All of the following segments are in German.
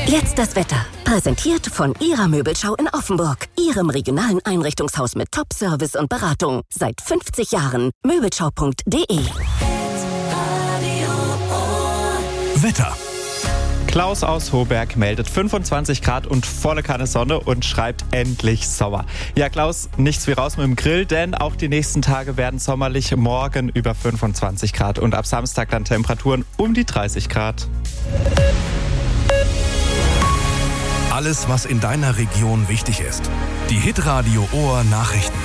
Jetzt das Wetter. Präsentiert von Ihrer Möbelschau in Offenburg. Ihrem regionalen Einrichtungshaus mit Top-Service und Beratung. Seit 50 Jahren. Möbelschau.de. Wetter. Klaus aus Hohberg meldet 25 Grad und volle Kanne Sonne und schreibt endlich Sommer. Ja, Klaus, nichts wie raus mit dem Grill, denn auch die nächsten Tage werden sommerlich, morgen über 25 Grad und ab Samstag dann Temperaturen um die 30 Grad. Alles, was in deiner Region wichtig ist. Die Hitradio Ohr Nachrichten.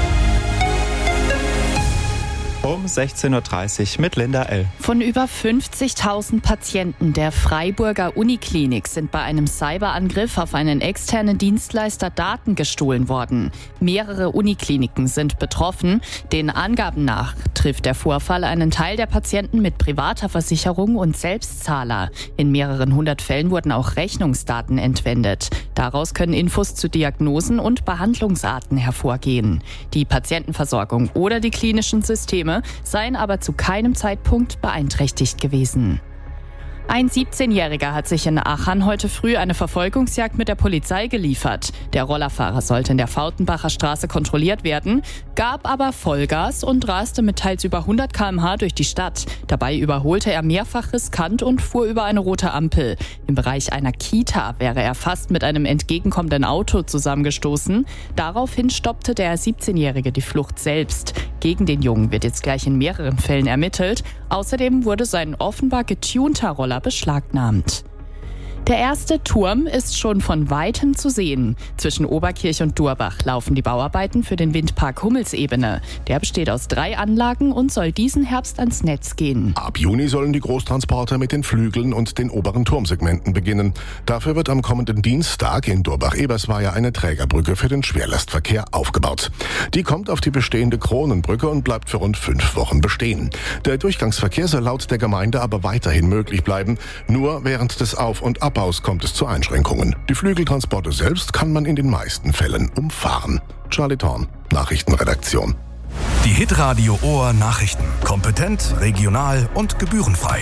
Um 16.30 Uhr mit Linda L. Von über 50.000 Patienten der Freiburger Uniklinik sind bei einem Cyberangriff auf einen externen Dienstleister Daten gestohlen worden. Mehrere Unikliniken sind betroffen. Den Angaben nach trifft der Vorfall einen Teil der Patienten mit privater Versicherung und Selbstzahler. In mehreren 100 Fällen wurden auch Rechnungsdaten entwendet. Daraus können Infos zu Diagnosen und Behandlungsarten hervorgehen. Die Patientenversorgung oder die klinischen Systeme seien aber zu keinem Zeitpunkt beeinträchtigt gewesen. Ein 17-Jähriger hat sich in Aachen heute früh eine Verfolgungsjagd mit der Polizei geliefert. Der Rollerfahrer sollte in der Fautenbacher Straße kontrolliert werden, gab aber Vollgas und raste mit teils über 100 km/h durch die Stadt. Dabei überholte er mehrfach riskant und fuhr über eine rote Ampel. Im Bereich einer Kita wäre er fast mit einem entgegenkommenden Auto zusammengestoßen. Daraufhin stoppte der 17-Jährige die Flucht selbst. Gegen den Jungen wird jetzt gleich in mehreren Fällen ermittelt. Außerdem wurde sein offenbar getunter Roller beschlagnahmt. Der erste Turm ist schon von Weitem zu sehen. Zwischen Oberkirch und Durbach laufen die Bauarbeiten für den Windpark Hummelsebene. Der besteht aus 3 Anlagen und soll diesen Herbst ans Netz gehen. Ab Juni sollen die Großtransporter mit den Flügeln und den oberen Turmsegmenten beginnen. Dafür wird am kommenden Dienstag in Durbach-Ebersweier eine Trägerbrücke für den Schwerlastverkehr aufgebaut. Die kommt auf die bestehende Kronenbrücke und bleibt für rund 5 Wochen bestehen. Der Durchgangsverkehr soll laut der Gemeinde aber weiterhin möglich bleiben. Nur während des Auf- und Abbaus kommt es zu Einschränkungen. Die Flügeltransporte selbst kann man in den meisten Fällen umfahren. Charlie Thorn, Nachrichtenredaktion. Die Hitradio Ohr Nachrichten. Kompetent, regional und gebührenfrei.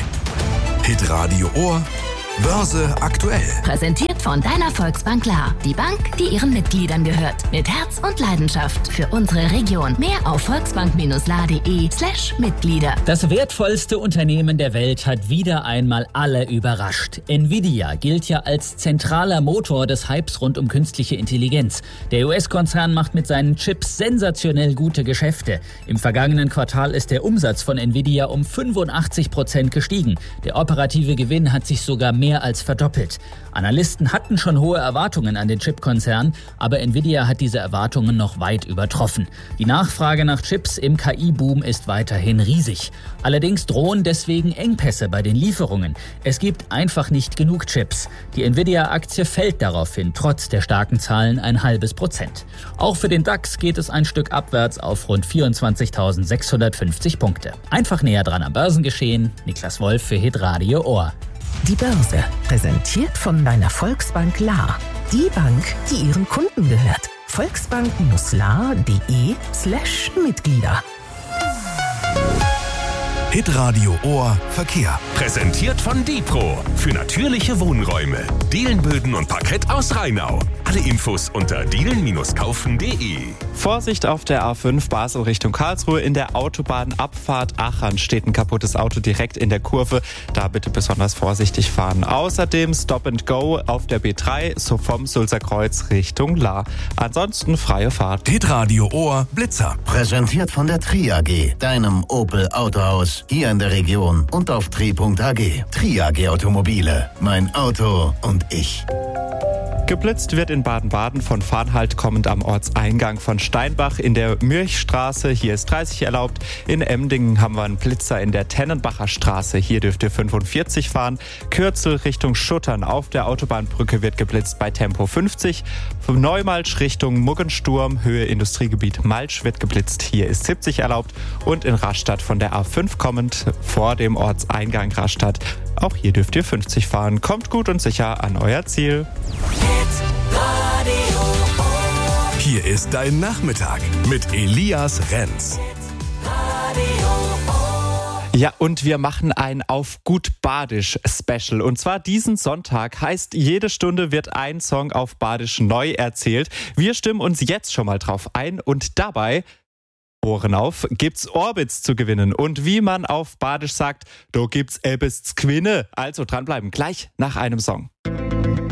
Hitradio Ohr Börse aktuell. Präsentiert von deiner Volksbank La. Die Bank, die ihren Mitgliedern gehört. Mit Herz und Leidenschaft für unsere Region. Mehr auf volksbank-la.de/Mitglieder. Das wertvollste Unternehmen der Welt hat wieder einmal alle überrascht. Nvidia gilt ja als zentraler Motor des Hypes rund um künstliche Intelligenz. Der US-Konzern macht mit seinen Chips sensationell gute Geschäfte. Im vergangenen Quartal ist der Umsatz von Nvidia um 85% gestiegen. Der operative Gewinn hat sich sogar mehr als verdoppelt. Analysten hatten schon hohe Erwartungen an den Chipkonzern, aber Nvidia hat diese Erwartungen noch weit übertroffen. Die Nachfrage nach Chips im KI-Boom ist weiterhin riesig. Allerdings drohen deswegen Engpässe bei den Lieferungen. Es gibt einfach nicht genug Chips. Die Nvidia-Aktie fällt daraufhin trotz der starken Zahlen 0,5%. Auch für den DAX geht es ein Stück abwärts auf rund 24.650 Punkte. Einfach näher dran am Börsengeschehen. Niklas Wolf für Hitradio Ohr. Die Börse, präsentiert von deiner Volksbank La. Die Bank, die ihren Kunden gehört. Volksbank-la.de/Mitglieder. Hitradio Ohr Verkehr. Präsentiert von Dipro. Für natürliche Wohnräume. Dielenböden und Parkett aus Rheinau. Alle Infos unter dielen-kaufen.de. Vorsicht auf der A5 Basel Richtung Karlsruhe. In der Autobahnabfahrt Aachen steht ein kaputtes Auto direkt in der Kurve. Da bitte besonders vorsichtig fahren. Außerdem Stop and Go auf der B3, so vom Sulzer Kreuz Richtung La. Ansonsten freie Fahrt. Hitradio Ohr Blitzer. Präsentiert von der Tri AG, deinem Opel Autohaus hier in der Region und auf tri.ag. Tri AG Automobile, mein Auto und ich. Geblitzt wird in Baden-Baden von Farnhalt kommend am Ortseingang von Steinbach in der Mürchstraße. Hier ist 30 erlaubt. In Emdingen haben wir einen Blitzer in der Tennenbacher Straße. Hier dürft ihr 45 fahren. Kürzel Richtung Schuttern auf der Autobahnbrücke wird geblitzt bei Tempo 50. Von Neumalsch Richtung Muggensturm, Höhe Industriegebiet Malsch wird geblitzt. Hier ist 70 erlaubt. Und in Rastatt von der A5 kommend vor dem Ortseingang Rastatt. Auch hier dürft ihr 50 fahren. Kommt gut und sicher an euer Ziel. Hier ist dein Nachmittag mit Elias Renz. Ja, und wir machen ein Auf gut Badisch Special. Und zwar diesen Sonntag, heißt, jede Stunde wird ein Song auf Badisch neu erzählt. Wir stimmen uns jetzt schon mal drauf ein und dabei, Ohren auf, gibt's Orbits zu gewinnen. Und wie man auf Badisch sagt, da gibt's etwas zu gewinnen. Also dranbleiben, gleich nach einem Song.